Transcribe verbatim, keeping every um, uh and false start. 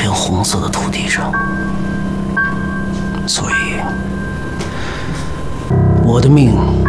片红色的土地上，所以我的命